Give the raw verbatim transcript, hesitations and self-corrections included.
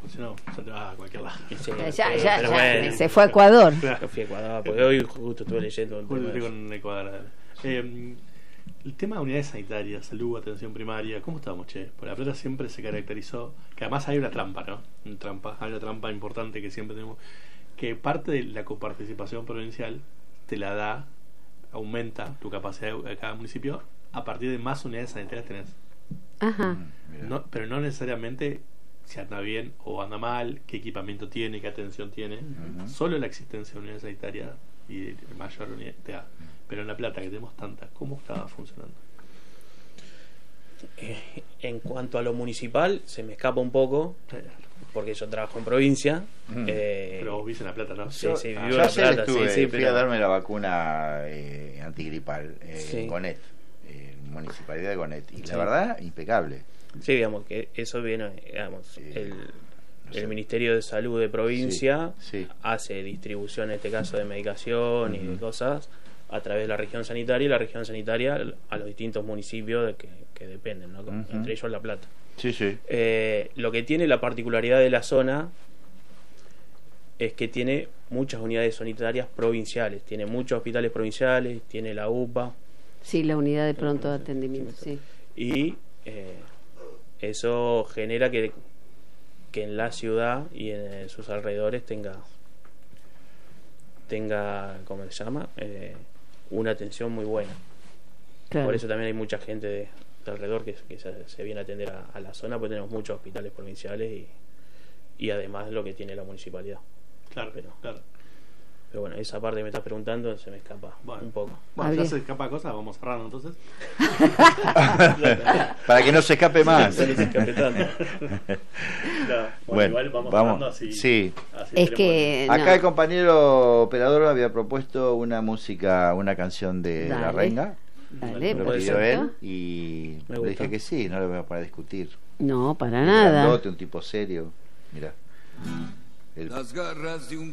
Si no, ya te vas a cualquier lado. Sí, Ya, pero, ya, pero ya, bueno, se fue a Ecuador. yo fui a Ecuador, porque hoy justo estuve leyendo un tema Estoy de eso. con Ecuador. Eh, el tema de unidades sanitarias, salud, atención primaria, ¿cómo estamos, che? Por La Plata siempre se caracterizó, que además hay una trampa, ¿no? Una trampa, hay una trampa importante que siempre tenemos, que parte de la coparticipación provincial te la da, aumenta tu capacidad de cada municipio a partir de más unidades sanitarias tenés. Ajá. No, pero no necesariamente si anda bien o anda mal, qué equipamiento tiene, qué atención tiene. Uh-huh. Solo la existencia de unidad sanitaria y de mayor unidad te da. Pero en La Plata, que tenemos tantas, ¿cómo estaba funcionando? Eh, en cuanto a lo municipal, se me escapa un poco, porque yo trabajo en provincia. Mm. eh, Pero vos vivís en La Plata, ¿no? Sí, sí, Ah, vivo yo en La ayer Plata, estuve, sí, sí, fui pero- a darme la vacuna eh, antigripal eh, Sí. en Gonet, eh, municipalidad de Gonet, y Sí. la verdad, impecable. Sí, digamos que eso viene, digamos, Sí. el, No sé. el Ministerio de Salud de provincia Sí, sí. hace distribución, en este caso, de medicación y de Ujú. cosas a través de la región sanitaria, y la región sanitaria a los distintos municipios de que, que dependen, ¿no? Ujú. Entre ellos La Plata. Sí, sí. Eh, lo que tiene la particularidad de la zona es que tiene muchas unidades sanitarias provinciales, tiene muchos hospitales provinciales, tiene la U P A, Sí, la unidad de pronto atendimiento, sí. y eh, eso genera que, que en la ciudad y en sus alrededores tenga tenga ¿cómo se llama? Eh, una atención muy buena. Claro. Por eso también hay mucha gente de, de alrededor que, que se, se viene a atender a, a la zona, porque tenemos muchos hospitales provinciales y, y además lo que tiene la municipalidad. Claro, Pero- claro. Pero bueno, esa parte que me estás preguntando se me escapa Bueno. un poco. Bueno, Habría- ya se escapa cosas, vamos cerrando entonces. Para que no se escape más. No les escape tanto. Claro, Bueno, igual vamos, vamos. cerrando así. Sí. así Es tenemos- que Acá no. el compañero operador había propuesto una música, una canción de La Dale. Renga. Dale, Me lo puede pidió ser. él y Me le gusta. dije que sí, no le voy a poner a discutir. No, para Un nada. grandote, un tipo serio. Mira. El Las garras de un